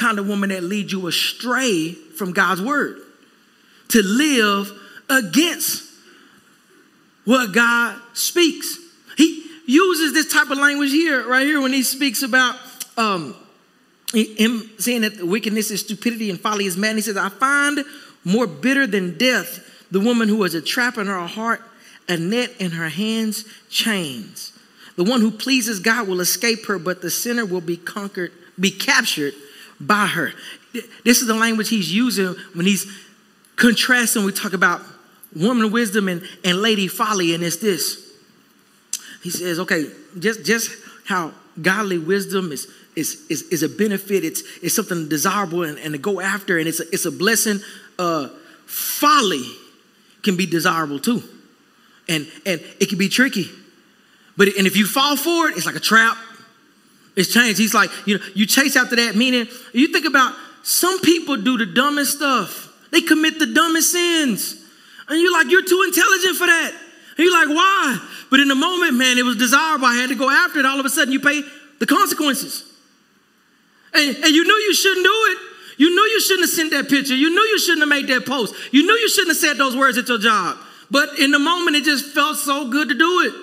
kind of woman that leads you astray from God's word, to live against what God speaks. He uses this type of language here, right here, when he speaks about him saying that wickedness is stupidity and folly is madness. He says, I find more bitter than death the woman who has a trap in her heart, a net in her hands, chains. The one who pleases God will escape her, but the sinner will be captured by her. This is the language he's using when he's contrasting. We talk about woman wisdom and lady folly, and it's this. He says, okay, just how godly wisdom is a benefit. It's something desirable and to go after, and it's a blessing. Folly can be desirable too, and it can be tricky. But if you fall for it, it's like a trap. It's changed. He's like, you chase after that. Meaning, you think about some people do the dumbest stuff. They commit the dumbest sins, and you're like, you're too intelligent for that. And you're like, why? But in the moment, man, it was desirable. I had to go after it. All of a sudden, you pay the consequences. And you knew you shouldn't do it. You knew you shouldn't have sent that picture. You knew you shouldn't have made that post. You knew you shouldn't have said those words at your job. But in the moment, it just felt so good to do it.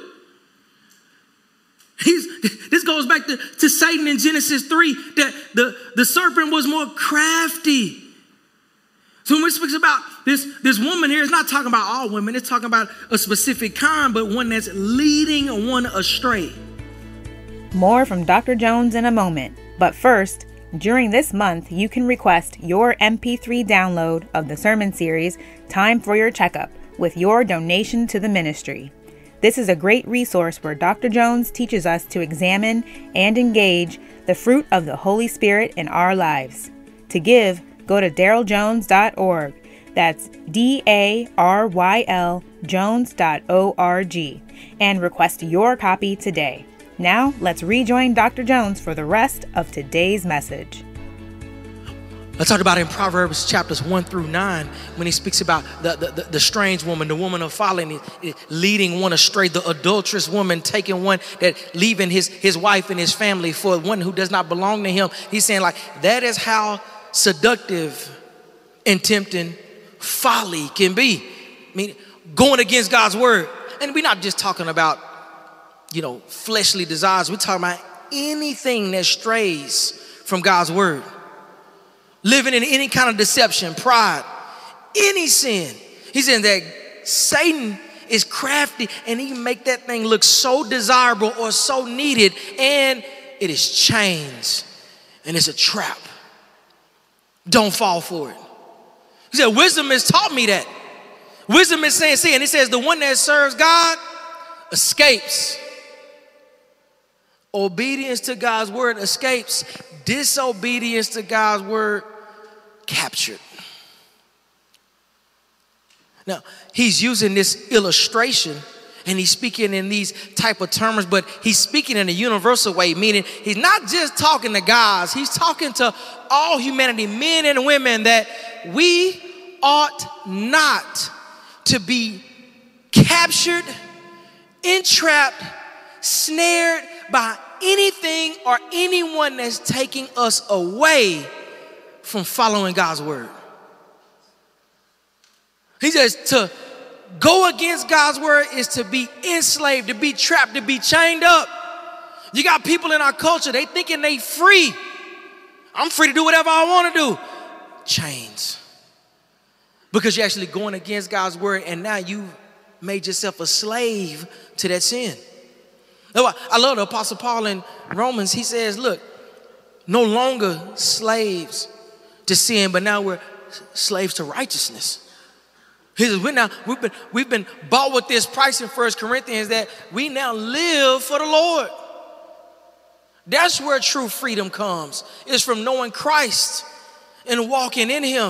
This goes back to Satan in Genesis 3, that the serpent was more crafty. So when we speak about this woman here, it's not talking about all women. It's talking about a specific kind, but one that's leading one astray. More from Dr. Jones in a moment. But first, during this month, you can request your MP3 download of the sermon series, Time for Your Checkup, with your donation to the ministry. This is a great resource where Dr. Jones teaches us to examine and engage the fruit of the Holy Spirit in our lives. To give, go to daryljones.org. That's DARYL Jones.org and request your copy today. Now, let's rejoin Dr. Jones for the rest of today's message. Let's talk about in Proverbs chapters 1-9 when he speaks about the strange woman, the woman of folly, leading one astray, the adulterous woman taking one that leaving his wife and his family for one who does not belong to him. He's saying like that is how seductive and tempting folly can be. I mean, going against God's word. And we're not just talking about, fleshly desires. We're talking about anything that strays from God's word. Living in any kind of deception, pride, any sin. He's saying that Satan is crafty and he can make that thing look so desirable or so needed, and it is chains and it's a trap. Don't fall for it. He said, wisdom has taught me that. Wisdom is saying, see, and it says the one that serves God escapes. Obedience to God's word escapes. Disobedience to God's word captured. Now, he's using this illustration and he's speaking in these type of terms, but he's speaking in a universal way, meaning he's not just talking to guys, he's talking to all humanity, men and women, that we ought not to be captured, entrapped, snared by anything or anyone that's taking us away from following God's word. He says to go against God's word is to be enslaved, to be trapped, to be chained up. You got people in our culture, they thinking they free. I'm free to do whatever I want to do. Chains. Because you're actually going against God's word, and now you made yourself a slave to that sin. I love the Apostle Paul in Romans. He says, look, no longer slaves to sin, but now we're slaves to righteousness. He says, we've been bought with this price in 1 Corinthians that we now live for the Lord. That's where true freedom comes. It's from knowing Christ and walking in him.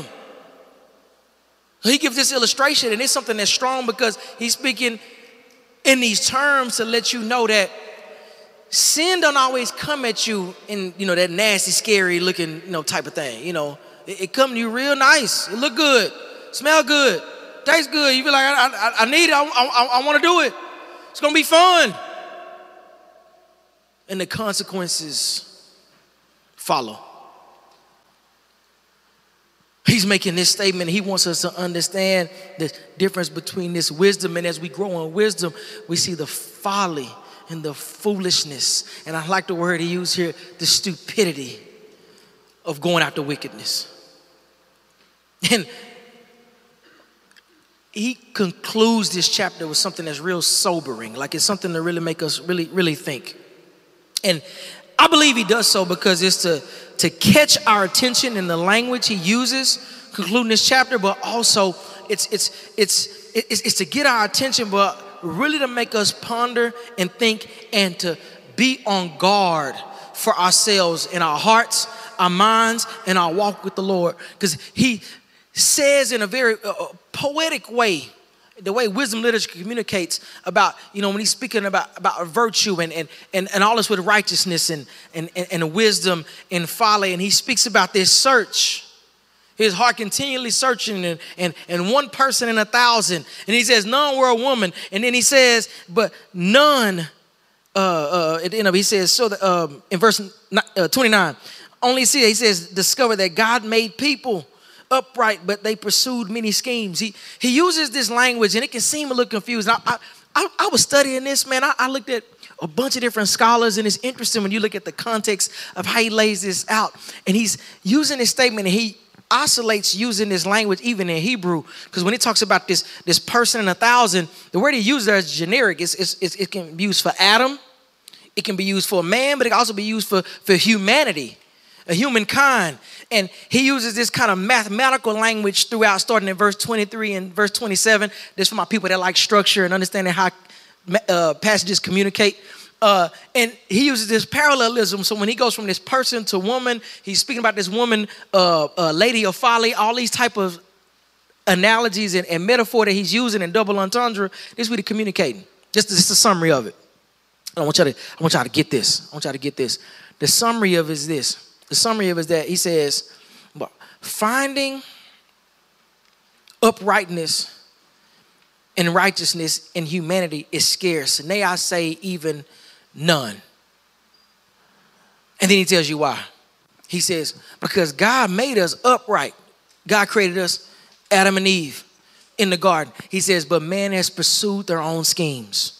He gives this illustration, and it's something that's strong because he's speaking in these terms to let you know that sin don't always come at you in, that nasty, scary looking, type of thing. It come to you real nice. It look good, smell good, taste good. You be like, I need it. I want to do it. It's going to be fun. And the consequences follow. He's making this statement. He wants us to understand the difference between this wisdom. And as we grow in wisdom, we see the folly and the foolishness. And I like the word he used here, the stupidity of going after wickedness. And he concludes this chapter with something that's real sobering. Like it's something to really make us really think. And I believe he does so because it's to catch our attention in the language he uses, concluding this chapter, but also it's to get our attention, but really to make us ponder and think and to be on guard for ourselves in our hearts, our minds, and our walk with the Lord. Because he says in a very poetic way, the way wisdom literature communicates about, when he's speaking about virtue and all this with righteousness and wisdom and folly. And he speaks about this search, his heart continually searching and one person in 1,000. And he says, none were a woman. And then he says, but none, at the end of it, he says, so that, in verse 29, only see, he says, discover that God made people upright, but they pursued many schemes. He uses this language, and it can seem a little confused. I was studying this, man. I looked at a bunch of different scholars, and it's interesting when you look at the context of how he lays this out. And he's using this statement, and he oscillates using this language even in Hebrew, because when he talks about this person in 1,000, the word he uses there is generic. It can be used for Adam, it can be used for man, but it can also be used for humanity, a humankind. And he uses this kind of mathematical language throughout, starting in verse 23 and verse 27. This for my people that like structure and understanding how passages communicate. And he uses this parallelism. So when he goes from this person to woman, he's speaking about this woman, lady of folly, all these type of analogies and metaphor that he's using in double entendre. This is what he's communicating. Just a summary of it. I want y'all to get this. I want y'all to get this. The summary of it is this. The summary of it is that he says, finding uprightness and righteousness in humanity is scarce. Nay, I say even none. And then he tells you why. He says, because God made us upright. God created us, Adam and Eve, in the garden. He says, but man has pursued their own schemes.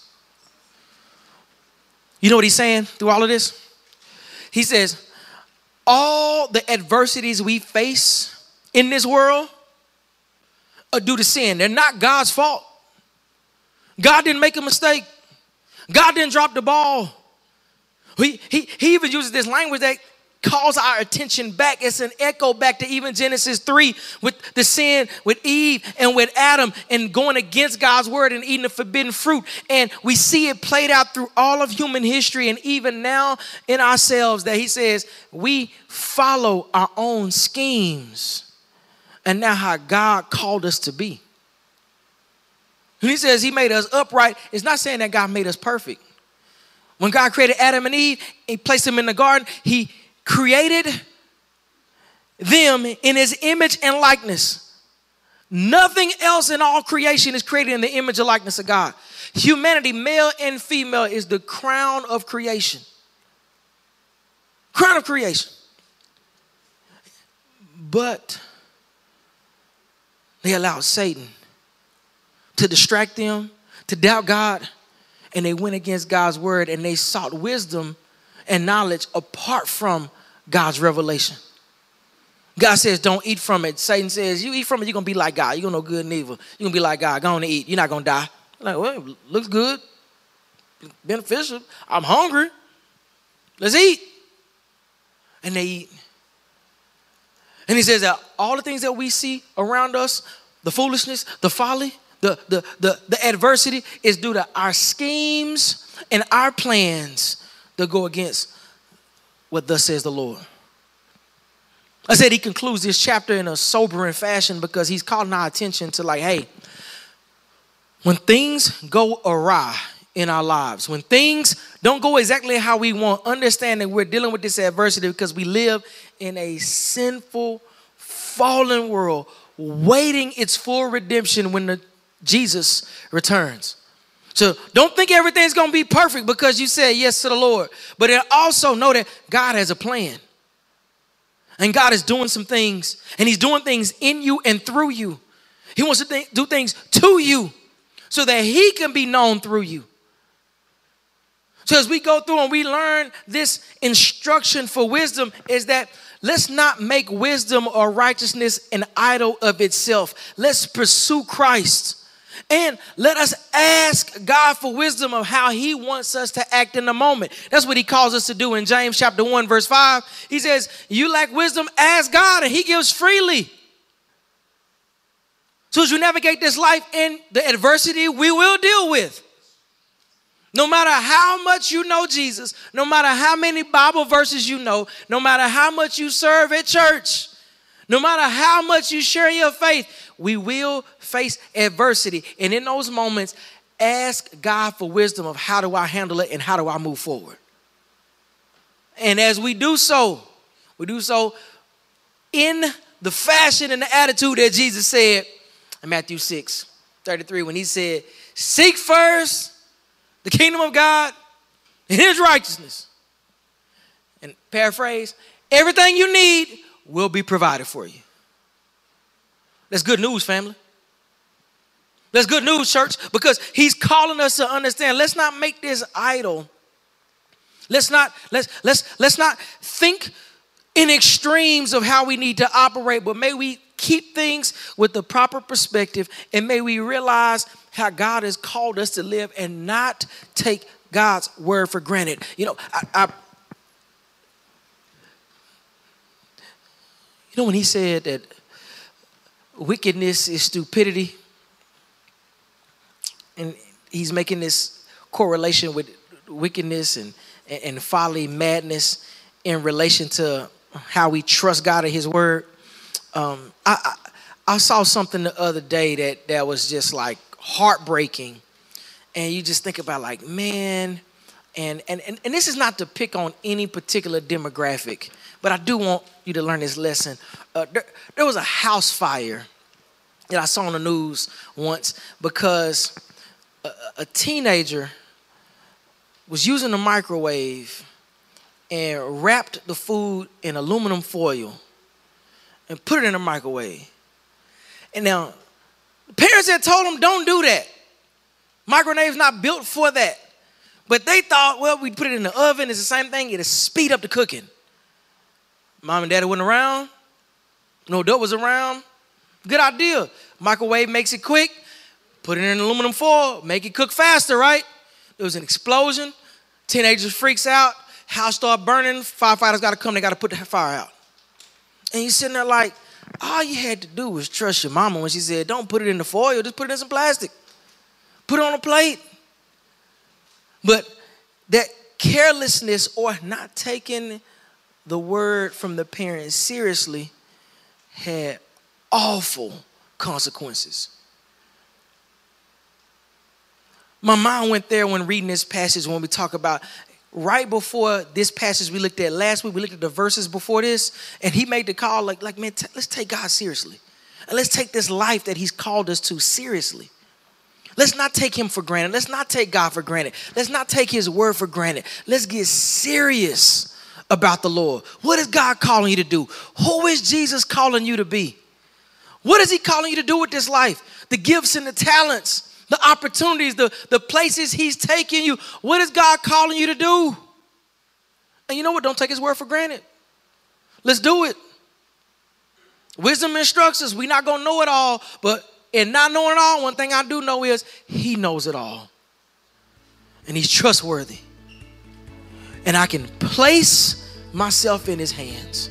You know what he's saying through all of this? He says, all the adversities we face in this world are due to sin. They're not God's fault. God didn't make a mistake. God didn't drop the ball. He even uses this language that calls our attention back. It's an echo back to even Genesis 3 with the sin with Eve and with Adam and going against God's word and eating the forbidden fruit. And we see it played out through all of human history and even now in ourselves, that he says we follow our own schemes and now how God called us to be. When he says he made us upright, it's not saying that God made us perfect. When God created Adam and Eve, he placed them in the garden, he created them in his image and likeness. Nothing else in all creation is created in the image and likeness of God. Humanity, male and female, is the crown of creation. Crown of creation. But they allowed Satan to distract them, to doubt God, and they went against God's word and they sought wisdom and knowledge apart from God's revelation. God says, don't eat from it. Satan says, you eat from it, you're going to be like God. You're going to know good and evil. You're going to be like God. Go on and eat. You're not going to die. I'm like, well, it looks good. Beneficial. I'm hungry. Let's eat. And they eat. And he says that all the things that we see around us, the foolishness, the folly, the adversity is due to our schemes and our plans that go against what thus says the Lord. I said he concludes this chapter in a sobering fashion because he's calling our attention to like, hey, when things go awry in our lives, when things don't go exactly how we want, understand that we're dealing with this adversity because we live in a sinful, fallen world waiting its full redemption when Jesus returns. So don't think everything's going to be perfect because you said yes to the Lord. But then also know that God has a plan. And God is doing some things, and he's doing things in you and through you. He wants to do things to you so that he can be known through you. So as we go through and we learn this instruction for wisdom is that let's not make wisdom or righteousness an idol of itself. Let's pursue Christ. And let us ask God for wisdom of how he wants us to act in the moment. That's what he calls us to do in James chapter 1, verse 5. He says, you lack wisdom, ask God, and he gives freely. So as you navigate this life in the adversity we will deal with, no matter how much you know Jesus, no matter how many Bible verses you know, no matter how much you serve at church, no matter how much you share your faith, we will face adversity. And in those moments, ask God for wisdom of how do I handle it and how do I move forward. And as we do so in the fashion and the attitude that Jesus said in Matthew 6:33, when he said, seek first the kingdom of God and his righteousness. And paraphrase, everything you need will be provided for you. That's good news, family. That's good news, church, because he's calling us to understand. Let's not make this idol. Let's not think in extremes of how we need to operate, but may we keep things with the proper perspective, and may we realize how God has called us to live and not take God's word for granted. You know, when he said that wickedness is stupidity, and he's making this correlation with wickedness and folly, madness in relation to how we trust God and his word. I saw something the other day that was just like heartbreaking. And you just think about like, man, and this is not to pick on any particular demographic, but I do want you to learn this lesson. There was a house fire that I saw on the news once because a teenager was using the microwave and wrapped the food in aluminum foil and put it in the microwave. And now, the parents had told him, don't do that. Microwave's not built for that. But they thought, well, we put it in the oven. It's the same thing. It'll speed up the cooking. Mom and daddy wasn't around. No adult was around. Good idea. Microwave makes it quick. Put it in aluminum foil. Make it cook faster, right? There was an explosion. Teenagers freaks out. House start burning. Firefighters got to come. They got to put the fire out. And you're sitting there like, all you had to do was trust your mama when she said, don't put it in the foil. Just put it in some plastic. Put it on a plate. But that carelessness or not taking the word from the parents seriously had awful consequences. My mind went there when reading this passage when we talk about right before this passage we looked at last week. We looked at the verses before this, and he made the call like man, let's take God seriously. And let's take this life that he's called us to seriously. Let's not take him for granted. Let's not take God for granted. Let's not take his word for granted. Let's get serious about the Lord. What is God calling you to do? Who is Jesus calling you to be? What is he calling you to do with this life? The gifts and the talents, the opportunities, the places he's taking you. What is God calling you to do? And you know what? Don't take his word for granted. Let's do it. Wisdom instructs us. We're not going to know it all, but in not knowing it all, one thing I do know is he knows it all. And he's trustworthy. And I can place myself in his hands.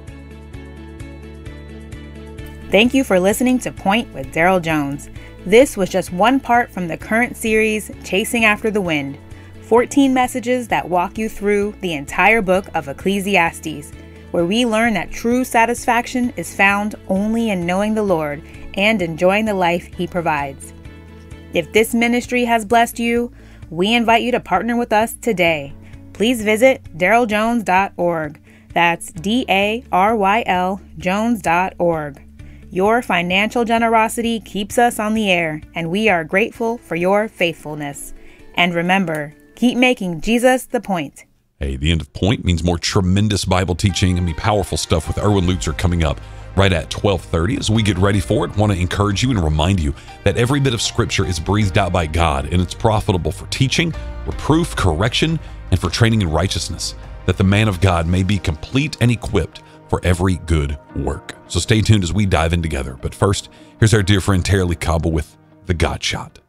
Thank you for listening to Point with Daryl Jones. This was just one part from the current series, Chasing After the Wind. 14 messages that walk you through the entire book of Ecclesiastes, where we learn that true satisfaction is found only in knowing the Lord and enjoying the life he provides. If this ministry has blessed you, we invite you to partner with us today. Please visit daryljones.org. That's DARYL Jones.org. Your financial generosity keeps us on the air, and we are grateful for your faithfulness. And remember, keep making Jesus the point. Hey, the end of Point means more tremendous Bible teaching and powerful stuff with Erwin Lutzer coming up right at 12:30. As we get ready for it, I want to encourage you and remind you that every bit of Scripture is breathed out by God, and it's profitable for teaching, reproof, correction, and for training in righteousness, that the man of God may be complete and equipped for every good work. So stay tuned as we dive in together. But first, here's our dear friend Tara Lee Cobble with The God Shot.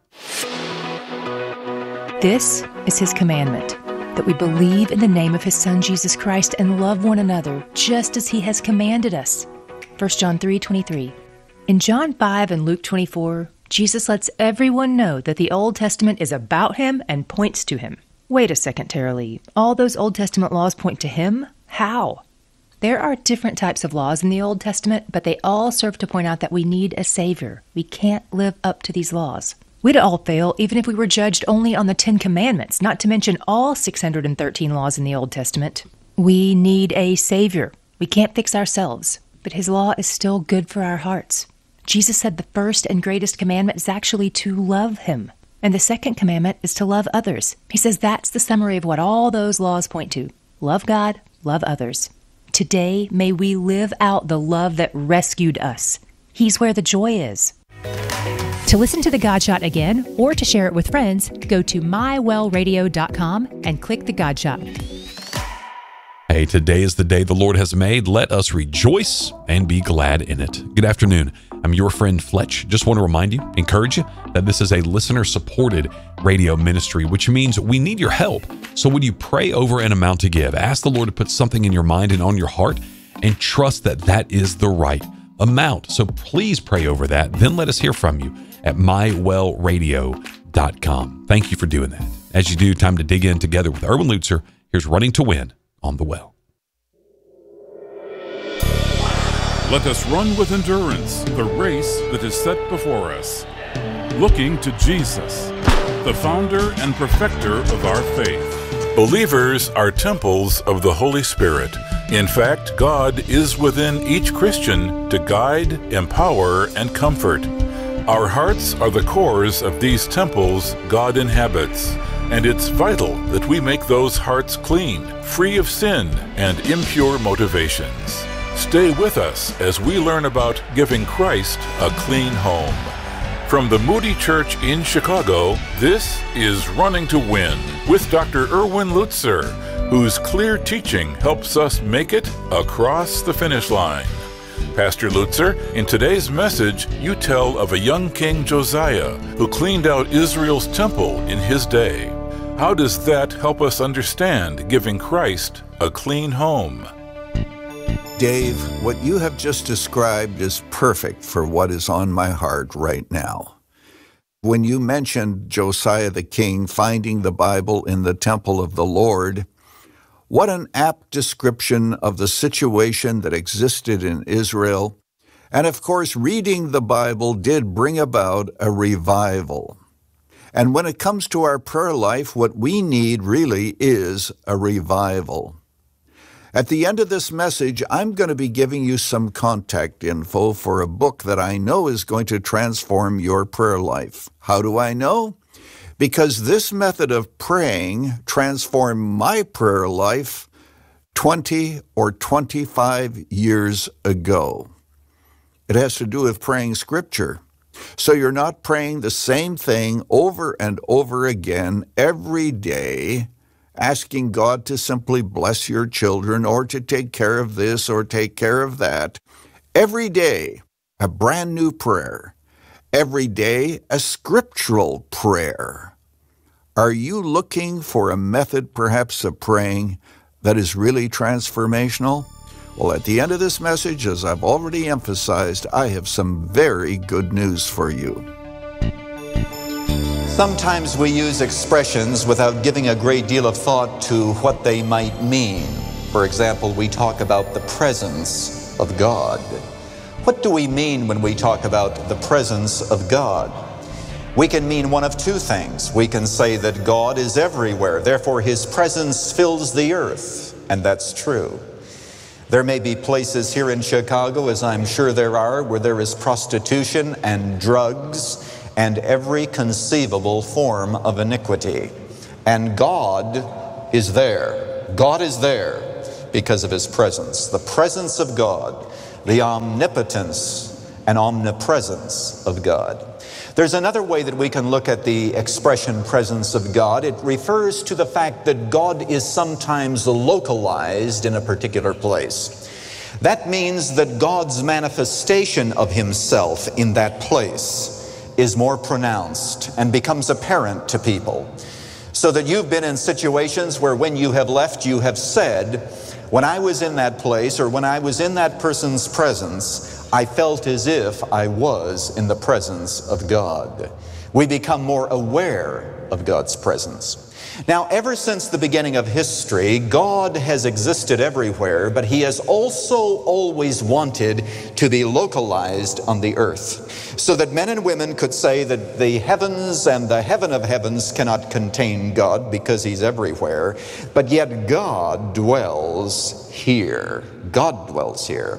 This is His commandment, that we believe in the name of His Son, Jesus Christ, and love one another just as He has commanded us. 1 John 3:23. In John 5 and Luke 24, Jesus lets everyone know that the Old Testament is about Him and points to Him. Wait a second, Tara Lee. All those Old Testament laws point to Him? How? There are different types of laws in the Old Testament, but they all serve to point out that we need a Savior. We can't live up to these laws. We'd all fail even if we were judged only on the 10 Commandments, not to mention all 613 laws in the Old Testament. We need a Savior. We can't fix ourselves, but His law is still good for our hearts. Jesus said the first and greatest commandment is actually to love Him, and the second commandment is to love others. He says that's the summary of what all those laws point to. Love God, love others. Today, may we live out the love that rescued us. He's where the joy is. To listen to The God Shot again or to share it with friends, go to mywellradio.com and click The God Shot. Hey, today is the day the Lord has made. Let us rejoice and be glad in it. Good afternoon. I'm your friend Fletch. Just want to remind you, encourage you, that this is a listener-supported radio ministry, which means we need your help. So would you pray over an amount to give? Ask the Lord to put something in your mind and on your heart, and trust that that is the right amount. So please pray over that. Then let us hear from you at mywellradio.com. Thank you for doing that. As you do, time to dig in together with Erwin Lutzer. Here's Running to Win on the Well. Let us run with endurance the race that is set before us, looking to Jesus, the founder and perfecter of our faith. Believers are temples of the Holy Spirit. In fact, God is within each Christian to guide, empower, and comfort. Our hearts are the cores of these temples God inhabits, and it's vital that we make those hearts clean, free of sin and impure motivations. Stay with us as we learn about giving Christ a clean home. From the Moody Church in Chicago, this is Running to Win with Dr. Erwin Lutzer, whose clear teaching helps us make it across the finish line. Pastor Lutzer, in today's message, you tell of a young King Josiah who cleaned out Israel's temple in his day. How does that help us understand giving Christ a clean home? Dave, what you have just described is perfect for what is on my heart right now. When you mentioned Josiah the king finding the Bible in the temple of the Lord, what an apt description of the situation that existed in Israel. And of course, reading the Bible did bring about a revival. And when it comes to our prayer life, what we need really is a revival. At the end of this message, I'm going to be giving you some contact info for a book that I know is going to transform your prayer life. How do I know? Because this method of praying transformed my prayer life 20 or 25 years ago. It has to do with praying Scripture. So you're not praying the same thing over and over again every day, asking God to simply bless your children or to take care of this or take care of that. Every day, a brand new prayer. Every day, a scriptural prayer. Are you looking for a method, perhaps, of praying that is really transformational? Well, at the end of this message, as I've already emphasized, I have some very good news for you. Sometimes we use expressions without giving a great deal of thought to what they might mean. For example, we talk about the presence of God. What do we mean when we talk about the presence of God? We can mean one of two things. We can say that God is everywhere, therefore His presence fills the earth, and that's true. There may be places here in Chicago, as I'm sure there are, where there is prostitution and drugs and every conceivable form of iniquity. And God is there. God is there because of his presence. The presence of God, the omnipotence and omnipresence of God. There's another way that we can look at the expression presence of God. It refers to the fact that God is sometimes localized in a particular place. That means that God's manifestation of himself in that place is more pronounced and becomes apparent to people. So that you've been in situations where when you have left, you have said, when I was in that place or when I was in that person's presence, I felt as if I was in the presence of God. We become more aware of God's presence. Now, ever since the beginning of history, God has existed everywhere, but he has also always wanted to be localized on the earth, so that men and women could say that the heavens and the heaven of heavens cannot contain God because he's everywhere, but yet God dwells here. God dwells here.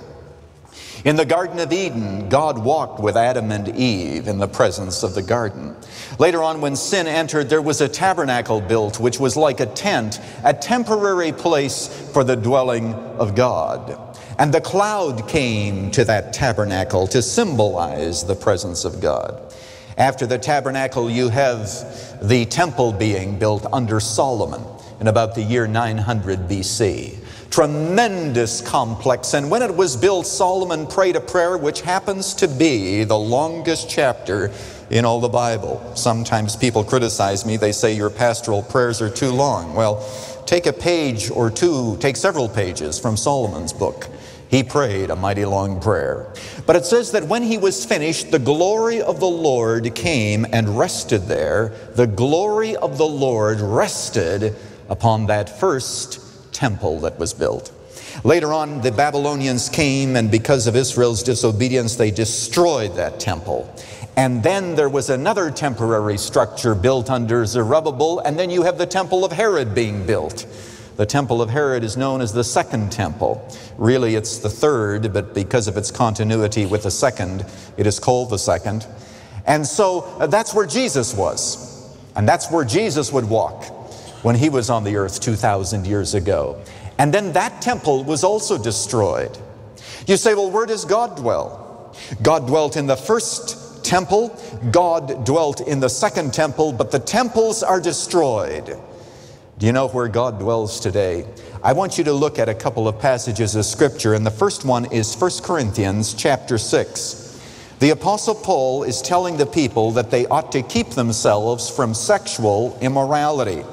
In the Garden of Eden, God walked with Adam and Eve in the presence of the garden. Later on, when sin entered, there was a tabernacle built, which was like a tent, a temporary place for the dwelling of God. And the cloud came to that tabernacle to symbolize the presence of God. After the tabernacle, you have the temple being built under Solomon in about the year 900 BC. Tremendous complex, and when it was built, Solomon prayed a prayer which happens to be the longest chapter in all the Bible. Sometimes people criticize me. They say your pastoral prayers are too long. Well, take a page or two, take several pages from Solomon's book. He prayed a mighty long prayer. But it says that when he was finished, the glory of the Lord came and rested there. The glory of the Lord rested upon that first temple that was built. Later on, the Babylonians came, and because of Israel's disobedience, they destroyed that temple. And then there was another temporary structure built under Zerubbabel, and then you have the temple of Herod being built. The temple of Herod is known as the second temple. Really, it's the third, but because of its continuity with the second, it is called the second. And so that's where Jesus was. And that's where Jesus would walk when he was on the earth 2,000 years ago. And then that temple was also destroyed. You say, well, where does God dwell? God dwelt in the first temple. God dwelt in the second temple, but the temples are destroyed. Do you know where God dwells today? I want you to look at a couple of passages of Scripture, and the first one is 1 Corinthians chapter 6. The Apostle Paul is telling the people that they ought to keep themselves from sexual immorality.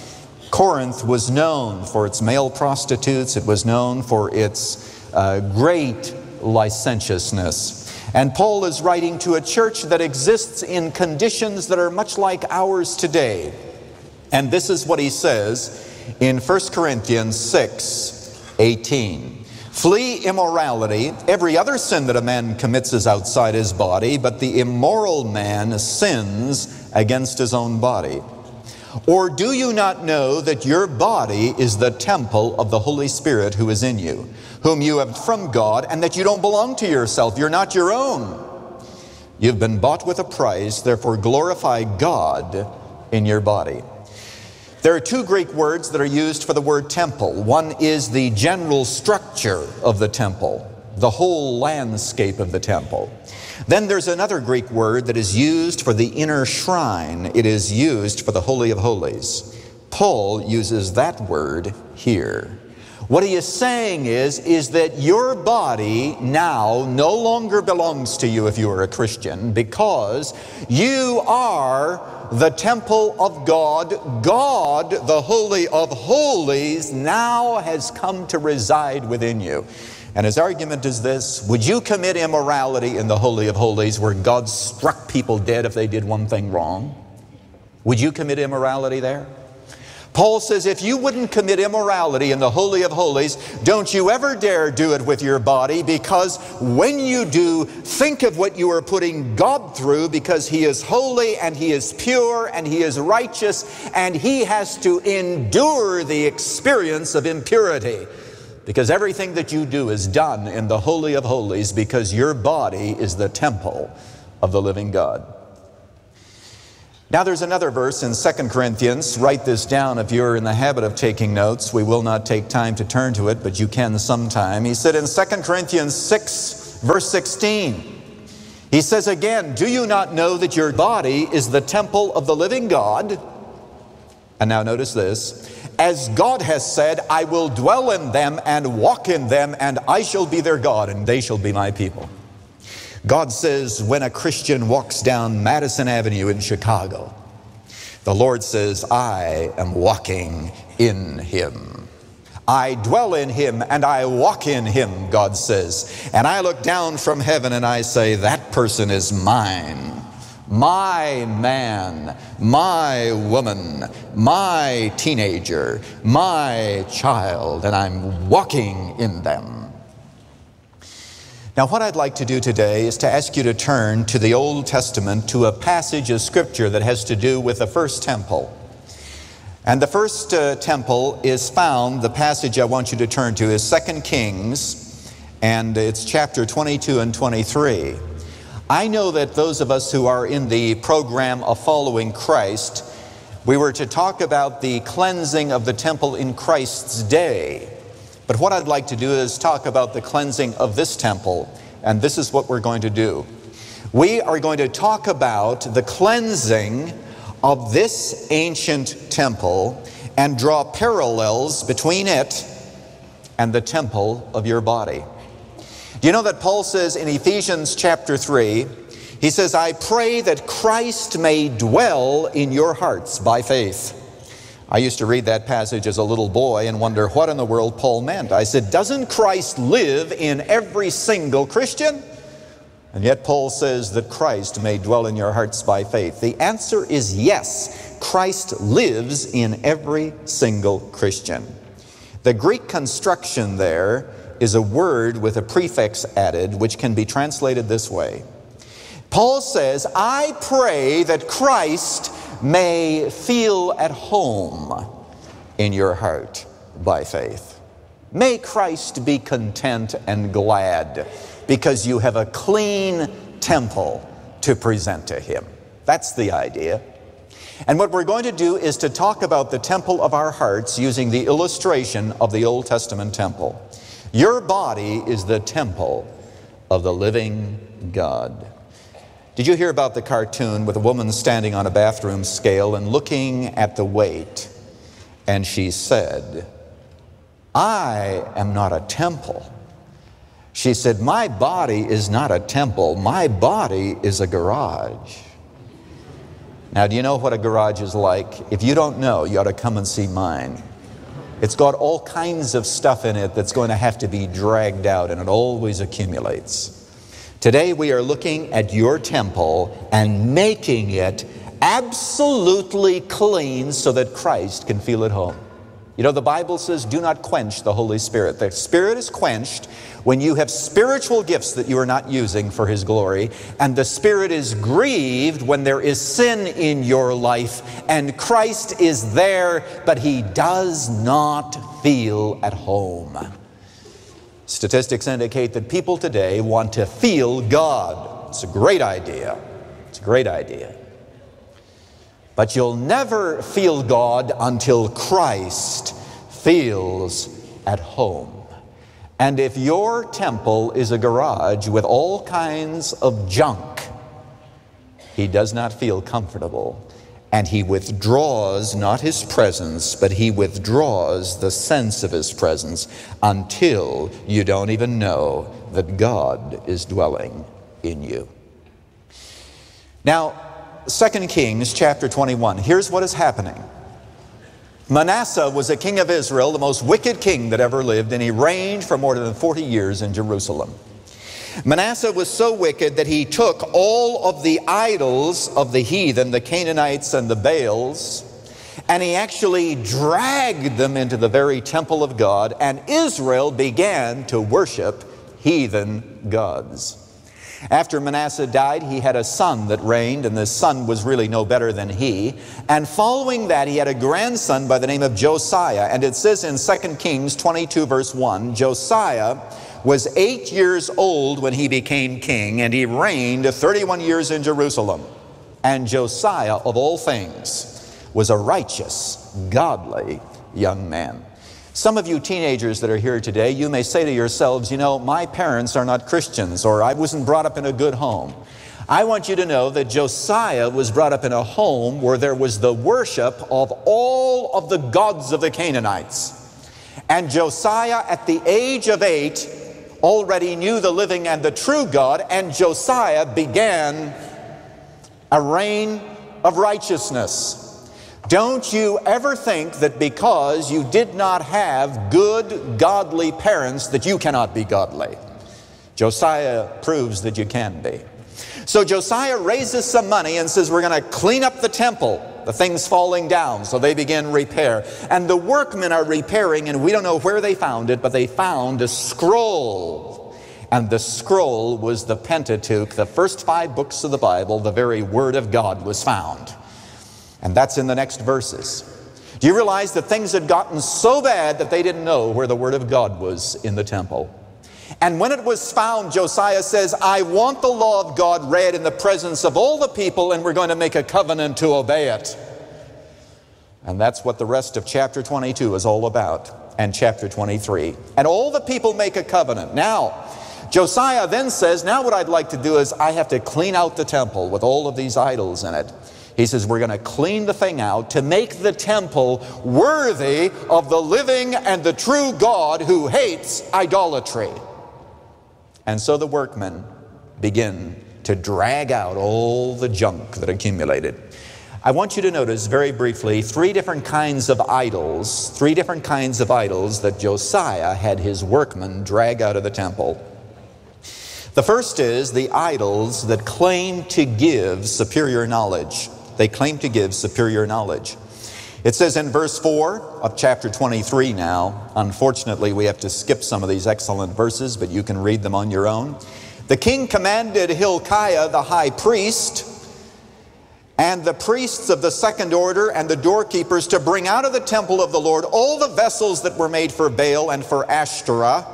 Corinth was known for its male prostitutes. It was known for its great licentiousness. And Paul is writing to a church that exists in conditions that are much like ours today. And this is what he says in 1 Corinthians 6:18. Flee immorality. Every other sin that a man commits is outside his body, but the immoral man sins against his own body. Or do you not know that your body is the temple of the Holy Spirit who is in you, whom you have from God, and that you don't belong to yourself? You're not your own. You've been bought with a price, therefore glorify God in your body. There are two Greek words that are used for the word temple. One is the general structure of the temple, the whole landscape of the temple. Then there's another Greek word that is used for the inner shrine. It is used for the Holy of Holies. Paul uses that word here. What he is saying is that your body now no longer belongs to you if you are a Christian, because you are the temple of God. God, the Holy of Holies, now has come to reside within you. And his argument is this: would you commit immorality in the Holy of Holies, where God struck people dead if they did one thing wrong? Would you commit immorality there? Paul says if you wouldn't commit immorality in the Holy of Holies, don't you ever dare do it with your body, because when you do, think of what you are putting God through, because he is holy and he is pure and he is righteous, and he has to endure the experience of impurity. Because everything that you do is done in the Holy of Holies, because your body is the temple of the living God. Now there's another verse in 2 Corinthians. Write this down if you're in the habit of taking notes. We will not take time to turn to it, but you can sometime. He said in 2 Corinthians 6, verse 16, he says again, do you not know that your body is the temple of the living God? And now notice this. As God has said, I will dwell in them and walk in them, and I shall be their God, and they shall be my people. God says when a Christian walks down Madison Avenue in Chicago, the Lord says, I am walking in him. I dwell in him and I walk in him, God says. And I look down from heaven and I say, that person is mine. My man, my woman, my teenager, my child, and I'm walking in them. Now, what I'd like to do today is to ask you to turn to the Old Testament to a passage of Scripture that has to do with the first temple. And the first temple is found, the passage I want you to turn to is 2 Kings, and it's chapter 22 and 23. I know that those of us who are in the program of following Christ, we were to talk about the cleansing of the temple in Christ's day. But what I'd like to do is talk about the cleansing of this temple, and this is what we're going to do. We are going to talk about the cleansing of this ancient temple and draw parallels between it and the temple of your body. Do you know that Paul says in Ephesians chapter 3, he says, I pray that Christ may dwell in your hearts by faith. I used to read that passage as a little boy and wonder what in the world Paul meant. I said, doesn't Christ live in every single Christian? And yet Paul says that Christ may dwell in your hearts by faith. The answer is yes. Christ lives in every single Christian. The Greek construction there is a word with a prefix added, which can be translated this way. Paul says, I pray that Christ may feel at home in your heart by faith. May Christ be content and glad because you have a clean temple to present to him. That's the idea. And what we're going to do is to talk about the temple of our hearts using the illustration of the Old Testament temple. Your body is the temple of the living God. Did you hear about the cartoon with a woman standing on a bathroom scale and looking at the weight? And she said, I am not a temple. She said, my body is not a temple. My body is a garage. Now, do you know what a garage is like? If you don't know, you ought to come and see mine. It's got all kinds of stuff in it that's going to have to be dragged out, and it always accumulates. Today we are looking at your temple and making it absolutely clean so that Christ can feel at home. You know, the Bible says, do not quench the Holy Spirit. The Spirit is quenched when you have spiritual gifts that you are not using for His glory, and the Spirit is grieved when there is sin in your life, and Christ is there, but He does not feel at home. Statistics indicate that people today want to feel God. It's a great idea. It's a great idea. But you'll never feel God until Christ feels at home. And if your temple is a garage with all kinds of junk, He does not feel comfortable. And He withdraws not His presence, but He withdraws the sense of His presence until you don't even know that God is dwelling in you. Now, 2 Kings chapter 21, here's what is happening. Manasseh was a king of Israel, the most wicked king that ever lived, and he reigned for more than 40 years in Jerusalem. Manasseh was so wicked that he took all of the idols of the heathen, the Canaanites and the Baals, and he actually dragged them into the very temple of God, and Israel began to worship heathen gods. After Manasseh died, he had a son that reigned, and this son was really no better than he. And following that, he had a grandson by the name of Josiah. And it says in 2 Kings 22 verse 1, Josiah was 8 years old when he became king, and he reigned 31 years in Jerusalem. And Josiah, of all things, was a righteous, godly young man. Some of you teenagers that are here today, you may say to yourselves, you know, my parents are not Christians, or I wasn't brought up in a good home. I want you to know that Josiah was brought up in a home where there was the worship of all of the gods of the Canaanites. And Josiah, at the age of 8, already knew the living and the true God, and Josiah began a reign of righteousness. Don't you ever think that because you did not have good, godly parents that you cannot be godly. Josiah proves that you can be. So Josiah raises some money and says, we're going to clean up the temple. The thing's falling down, so they begin repair. And the workmen are repairing, and we don't know where they found it, but they found a scroll. And the scroll was the Pentateuch, the first 5 books of the Bible. The very Word of God was found. And that's in the next verses. Do you realize that things had gotten so bad that they didn't know where the Word of God was in the temple? And when it was found, Josiah says, I want the law of God read in the presence of all the people, and we're going to make a covenant to obey it. And that's what the rest of chapter 22 is all about, and chapter 23. And all the people make a covenant. Now, Josiah then says, now what I'd like to do is I have to clean out the temple with all of these idols in it. He says, we're going to clean the thing out to make the temple worthy of the living and the true God who hates idolatry. And so the workmen begin to drag out all the junk that accumulated. I want you to notice very briefly 3 different kinds of idols, 3 different kinds of idols that Josiah had his workmen drag out of the temple. The first is the idols that claim to give superior knowledge. They claim to give superior knowledge. It says in verse 4 of chapter 23 now, unfortunately we have to skip some of these excellent verses, but you can read them on your own. The king commanded Hilkiah the high priest and the priests of the second order and the doorkeepers to bring out of the temple of the Lord all the vessels that were made for Baal and for Asherah,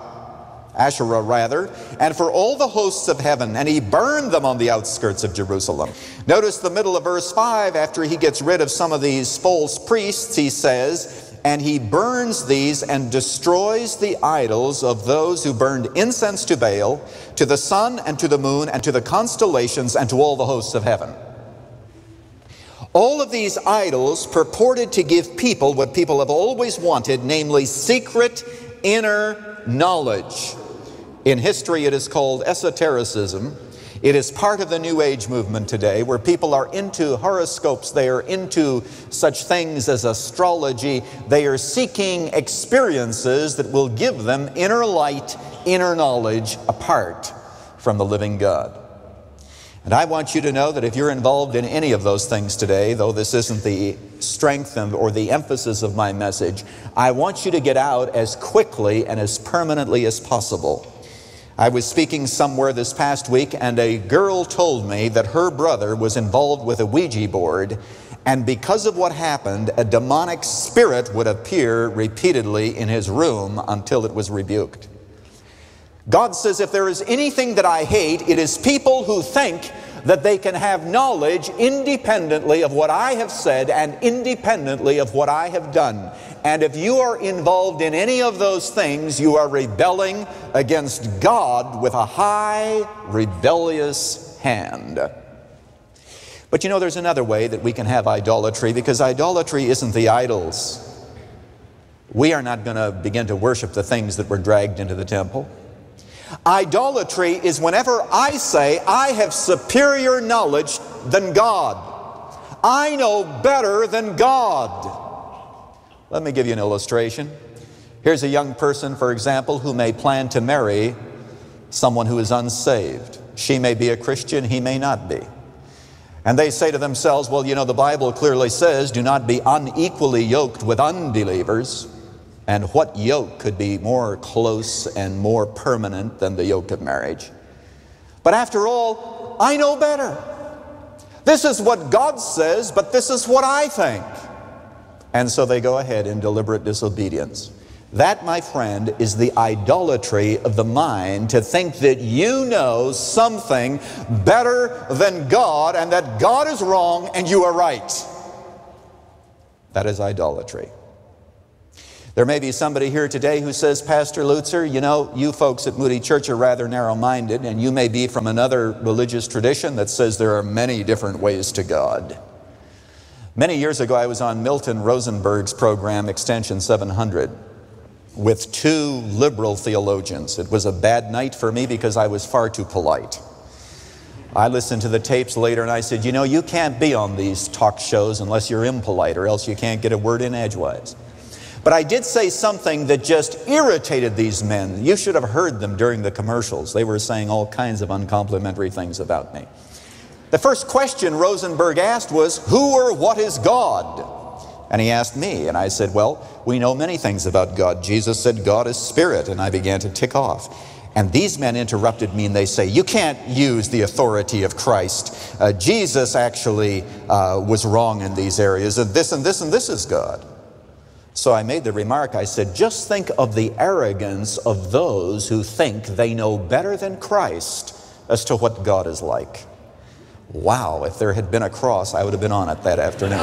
and for all the hosts of heaven, and he burned them on the outskirts of Jerusalem. Notice the middle of verse 5, after he gets rid of some of these false priests, he says, and he burns these and destroys the idols of those who burned incense to Baal, to the sun and to the moon and to the constellations and to all the hosts of heaven. All of these idols purported to give people what people have always wanted, namely secret inner knowledge. In history, it is called esotericism. It is part of the New Age movement today, where people are into horoscopes. They are into such things as astrology. They are seeking experiences that will give them inner light, inner knowledge, apart from the living God. And I want you to know that if you're involved in any of those things today, though this isn't the strength or the emphasis of my message, I want you to get out as quickly and as permanently as possible. I was speaking somewhere this past week, and a girl told me that her brother was involved with a Ouija board, and because of what happened, a demonic spirit would appear repeatedly in his room until it was rebuked. God says, if there is anything that I hate, it is people who think that they can have knowledge independently of what I have said and independently of what I have done. And if you are involved in any of those things, you are rebelling against God with a high, rebellious hand. But you know, there's another way that we can have idolatry, because idolatry isn't the idols. We are not going to begin to worship the things that were dragged into the temple. Idolatry is whenever I say I have superior knowledge than God. I know better than God. Let me give you an illustration. Here's a young person, for example, who may plan to marry someone who is unsaved. She may be a Christian, he may not be. And they say to themselves, well, you know, the Bible clearly says, do not be unequally yoked with unbelievers. And what yoke could be more close and more permanent than the yoke of marriage? But after all, I know better. This is what God says, but this is what I think. And so they go ahead in deliberate disobedience. That, my friend, is the idolatry of the mind, to think that you know something better than God and that God is wrong and you are right. That is idolatry. There may be somebody here today who says, Pastor Lutzer, you know, you folks at Moody Church are rather narrow-minded, and you may be from another religious tradition that says there are many different ways to God. Many years ago, I was on Milton Rosenberg's program, Extension 700, with two liberal theologians. It was a bad night for me because I was far too polite. I listened to the tapes later and I said, you know, you can't be on these talk shows unless you're impolite, or else you can't get a word in edgewise. But I did say something that just irritated these men. You should have heard them during the commercials. They were saying all kinds of uncomplimentary things about me. The first question Rosenberg asked was, who or what is God? And he asked me, and I said, well, we know many things about God. Jesus said God is spirit, and I began to tick off. And these men interrupted me and they say, you can't use the authority of Christ. Jesus actually was wrong in these areas, and this and this and this is God. So I made the remark, I said, just think of the arrogance of those who think they know better than Christ as to what God is like. Wow, if there had been a cross, I would have been on it that afternoon.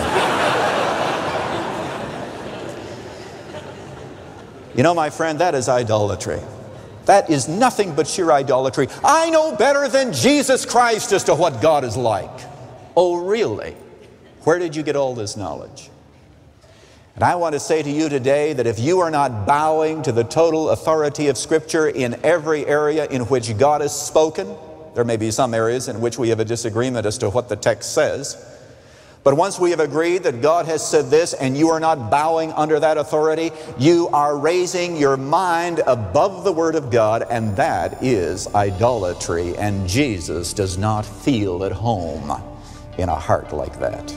You know, my friend, that is idolatry. That is nothing but sheer idolatry. I know better than Jesus Christ as to what God is like. Oh, really? Where did you get all this knowledge? And I want to say to you today that if you are not bowing to the total authority of Scripture in every area in which God has spoken, there may be some areas in which we have a disagreement as to what the text says, but once we have agreed that God has said this and you are not bowing under that authority, you are raising your mind above the Word of God, and that is idolatry, and Jesus does not feel at home in a heart like that.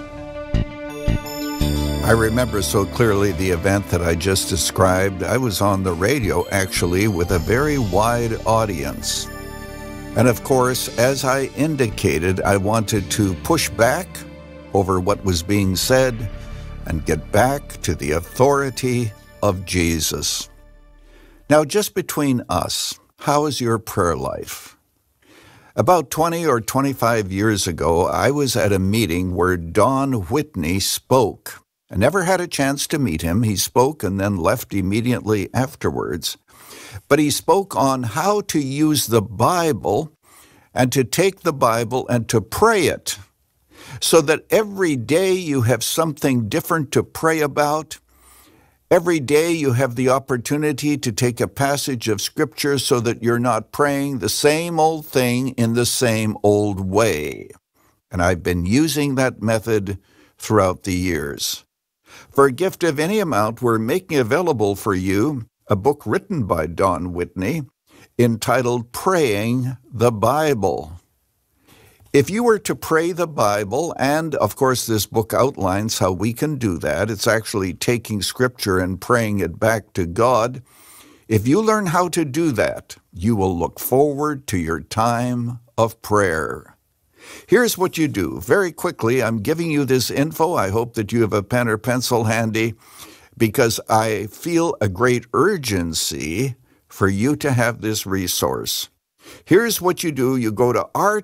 I remember so clearly the event that I just described. I was on the radio, actually, with a very wide audience. And of course, as I indicated, I wanted to push back over what was being said and get back to the authority of Jesus. Now, just between us, how is your prayer life? About 20 or 25 years ago, I was at a meeting where Don Whitney spoke. I never had a chance to meet him. He spoke and then left immediately afterwards. But he spoke on how to use the Bible and to take the Bible and to pray it, so that every day you have something different to pray about. Every day you have the opportunity to take a passage of Scripture so that you're not praying the same old thing in the same old way. And I've been using that method throughout the years. For a gift of any amount, we're making available for you a book written by Don Whitney entitled Praying the Bible. If you were to pray the Bible, and of course this book outlines how we can do that, it's actually taking Scripture and praying it back to God. If you learn how to do that, you will look forward to your time of prayer. Here's what you do. Very quickly, I'm giving you this info. I hope that you have a pen or pencil handy, because I feel a great urgency for you to have this resource. Here's what you do. You go to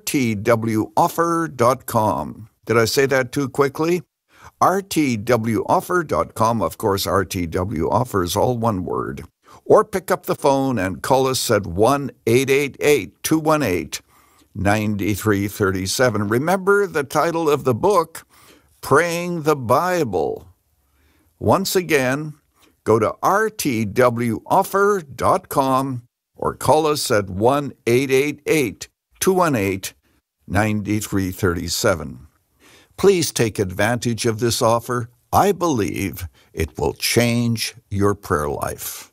rtwoffer.com. Did I say that too quickly? rtwoffer.com. Of course, RTW Offer is all one word. Or pick up the phone and call us at 1-888-218-9337. Remember the title of the book, Praying the Bible. Once again, go to rtwoffer.com or call us at 1-888-218-9337. Please take advantage of this offer. I believe it will change your prayer life.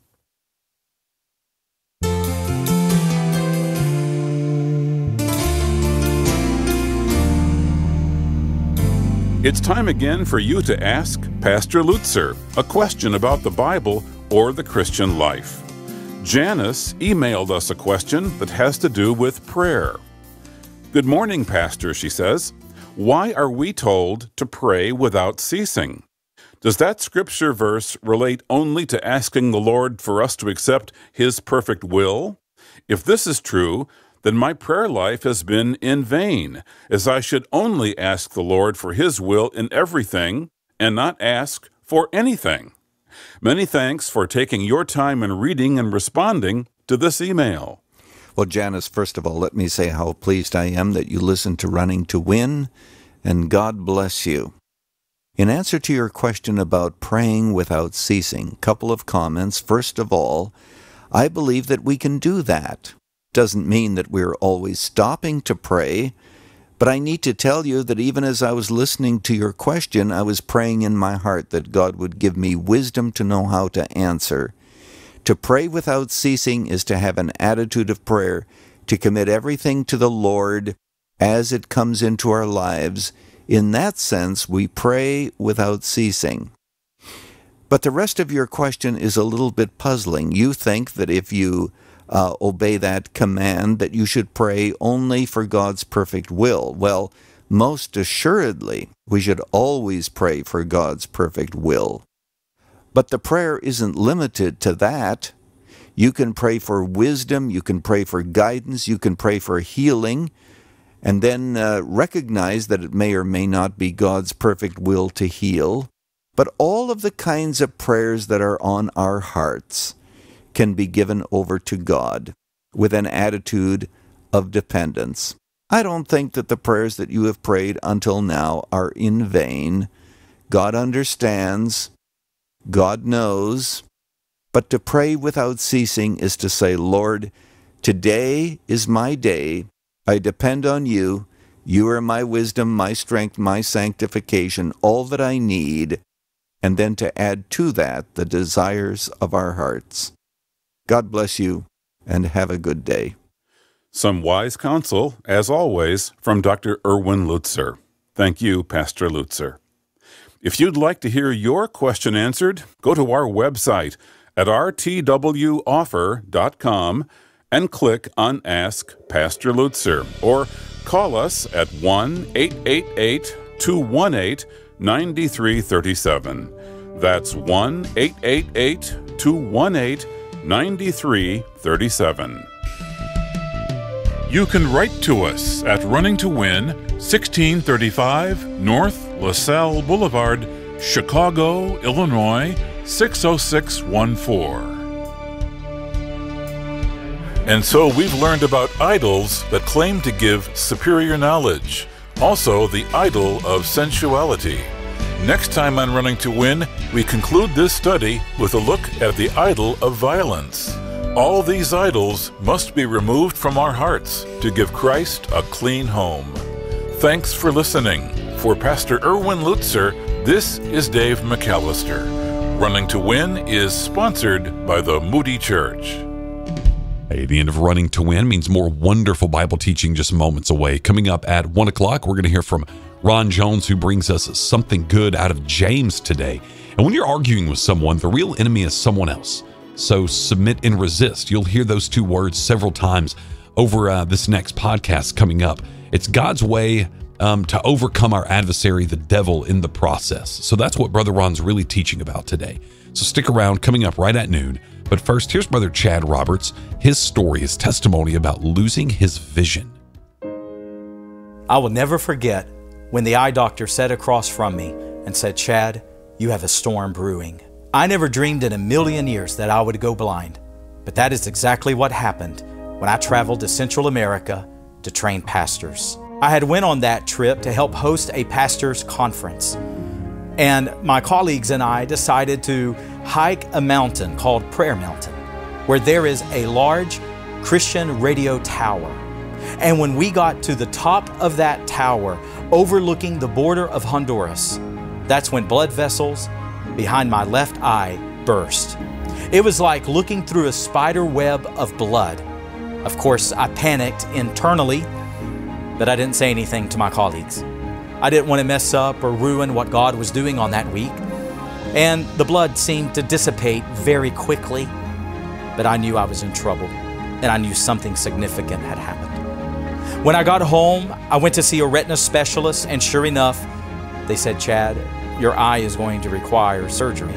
It's time again for you to ask Pastor Lutzer a question about the Bible or the Christian life. Janice emailed us a question that has to do with prayer. Good morning, Pastor, she says. Why are we told to pray without ceasing? Does that scripture verse relate only to asking the Lord for us to accept His perfect will? If this is true, then my prayer life has been in vain, as I should only ask the Lord for His will in everything and not ask for anything. Many thanks for taking your time in reading and responding to this email. Well, Janice, first of all, let me say how pleased I am that you listened to Running to Win, and God bless you. In answer to your question about praying without ceasing, couple of comments. First of all, I believe that we can do that. Doesn't mean that we're always stopping to pray, but I need to tell you that even as I was listening to your question, I was praying in my heart that God would give me wisdom to know how to answer. To pray without ceasing is to have an attitude of prayer, to commit everything to the Lord as it comes into our lives. In that sense, we pray without ceasing. But the rest of your question is a little bit puzzling. You think that if you obey that command, that you should pray only for God's perfect will. Well, most assuredly, we should always pray for God's perfect will. But the prayer isn't limited to that. You can pray for wisdom, you can pray for guidance, you can pray for healing, and then recognize that it may or may not be God's perfect will to heal. But all of the kinds of prayers that are on our hearts can be given over to God with an attitude of dependence. I don't think that the prayers that you have prayed until now are in vain. God understands. God knows. But to pray without ceasing is to say, Lord, today is my day. I depend on you. You are my wisdom, my strength, my sanctification, all that I need. And then to add to that the desires of our hearts. God bless you, and have a good day. Some wise counsel, as always, from Dr. Erwin Lutzer. Thank you, Pastor Lutzer. If you'd like to hear your question answered, go to our website at rtwoffer.com and click on Ask Pastor Lutzer, or call us at 1-888-218-9337. That's 1-888-218-9337. You can write to us at Running to Win, 1635 North LaSalle Boulevard, Chicago, Illinois, 60614. And so we've learned about idols that claim to give superior knowledge, also the idol of sensuality. Next time on Running to Win, we conclude this study with a look at the idol of violence. All these idols must be removed from our hearts to give Christ a clean home. Thanks for listening. For Pastor Erwin Lutzer, this is Dave McAllister. Running to Win is sponsored by the Moody Church. Hey, the end of Running to Win means more wonderful Bible teaching just moments away. Coming up at 1 o'clock, we're going to hear from Ron Jones, who brings us something good out of James today. And when you're arguing with someone, the real enemy is someone else. So submit and resist. You'll hear those two words several times over this next podcast coming up. It's God's way to overcome our adversary, the devil, in the process. So that's what Brother Ron's really teaching about today. So stick around, coming up right at noon. But first, here's Brother Chad Roberts, his story, his testimony about losing his vision. I will never forget when the eye doctor sat across from me and said, "Chad, you have a storm brewing." I never dreamed in a million years that I would go blind, but that is exactly what happened when I traveled to Central America to train pastors. I had went on that trip to help host a pastors' conference, and my colleagues and I decided to hike a mountain called Prayer Mountain, where there is a large Christian radio tower. And when we got to the top of that tower, overlooking the border of Honduras, that's when blood vessels behind my left eye burst. It was like looking through a spider web of blood. Of course, I panicked internally, but I didn't say anything to my colleagues. I didn't want to mess up or ruin what God was doing on that week. And the blood seemed to dissipate very quickly, but I knew I was in trouble, and I knew something significant had happened. When I got home, I went to see a retina specialist, and sure enough, they said, "Chad, your eye is going to require surgery.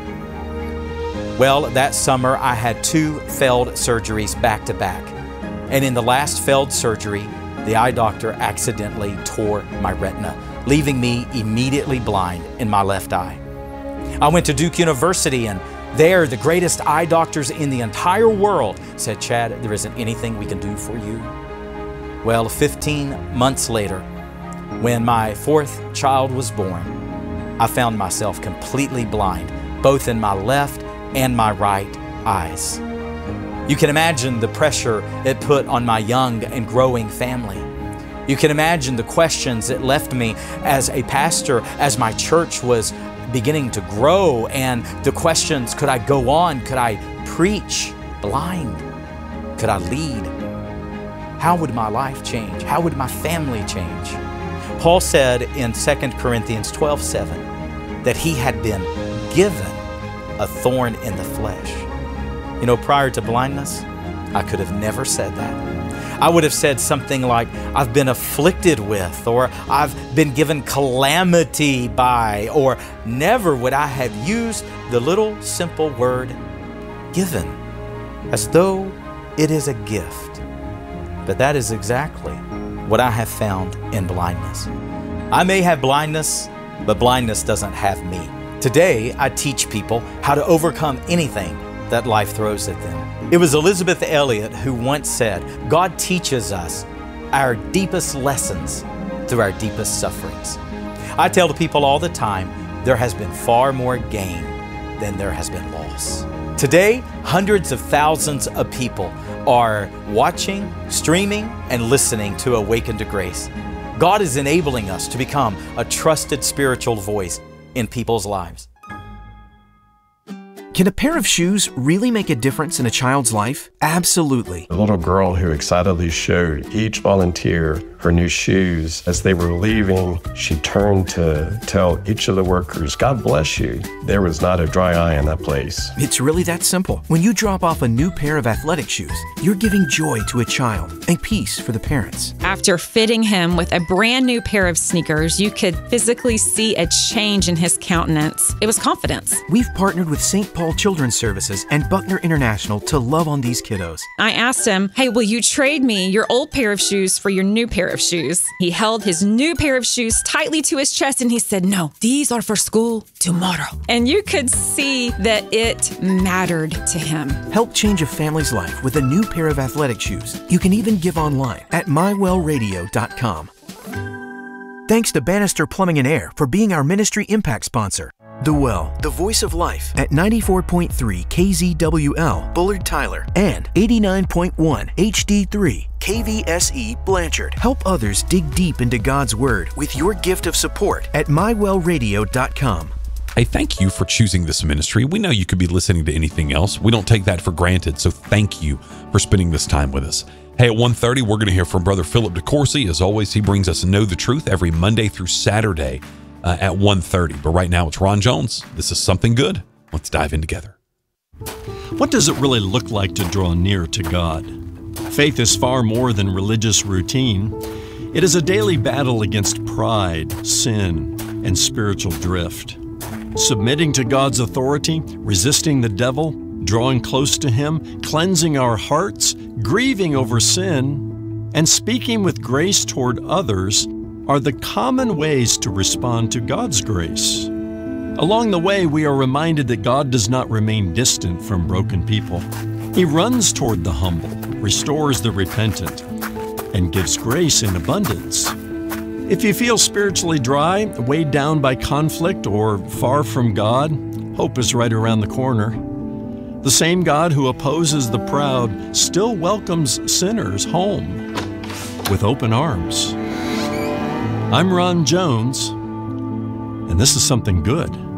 Well, that summer I had 2 failed surgeries back to back. And in the last failed surgery, the eye doctor accidentally tore my retina, leaving me immediately blind in my left eye. I went to Duke University, and there the greatest eye doctors in the entire world said, "Chad, there isn't anything we can do for you." Well, 15 months later, when my 4th child was born, I found myself completely blind, both in my left and my right eyes. You can imagine the pressure it put on my young and growing family. You can imagine the questions it left me as a pastor, as my church was beginning to grow, and the questions, could I go on? Could I preach blind? Could I lead? How would my life change? How would my family change? Paul said in 2 Corinthians 12:7 that he had been given a thorn in the flesh. You know, prior to blindness, I could have never said that. I would have said something like, I've been afflicted with, or I've been given calamity by, or never would I have used the little simple word given, as though it is a gift. But that is exactly what I have found in blindness. I may have blindness, but blindness doesn't have me. Today, I teach people how to overcome anything that life throws at them. It was Elizabeth Elliot who once said, God teaches us our deepest lessons through our deepest sufferings. I tell the people all the time, there has been far more gain than there has been loss. Today, hundreds of thousands of people are watching, streaming, and listening to Awaken to Grace. God is enabling us to become a trusted spiritual voice in people's lives. Can a pair of shoes really make a difference in a child's life? Absolutely. The little girl who excitedly showed each volunteer her new shoes. As they were leaving, she turned to tell each of the workers, God bless you. There was not a dry eye in that place. It's really that simple. When you drop off a new pair of athletic shoes, you're giving joy to a child and peace for the parents. After fitting him with a brand new pair of sneakers, you could physically see a change in his countenance. It was confidence. We've partnered with St. Paul Children's Services and Buckner International to love on these kiddos. I asked him, hey, will you trade me your old pair of shoes for your new pair of shoes? He held his new pair of shoes tightly to his chest and he said, no, these are for school tomorrow. And you could see that it mattered to him. Help change a family's life with a new pair of athletic shoes. You can even give online at mywellradio.com. Thanks to Bannister Plumbing and Air for being our ministry impact sponsor. The Well, the voice of life at 94.3 KZWL, Bullard Tyler, and 89.1 HD3 KVSE Blanchard. Help others dig deep into God's Word with your gift of support at mywellradio.com. Hey, thank you for choosing this ministry. We know you could be listening to anything else. We don't take that for granted, so thank you for spending this time with us. Hey, at 1:30, we're going to hear from Brother Philip DeCourcy. As always, he brings us Know the Truth every Monday through Saturday at 1:30. But right now, it's Ron Jones. This is Something Good. Let's dive in together. What does it really look like to draw near to God? Faith is far more than religious routine. It is a daily battle against pride, sin, and spiritual drift. Submitting to God's authority, resisting the devil, drawing close to Him, cleansing our hearts, grieving over sin, and speaking with grace toward others are the common ways to respond to God's grace. Along the way, we are reminded that God does not remain distant from broken people. He runs toward the humble, restores the repentant, and gives grace in abundance. If you feel spiritually dry, weighed down by conflict, or far from God, hope is right around the corner. The same God who opposes the proud still welcomes sinners home with open arms. I'm Ron Jones, and this is Something Good.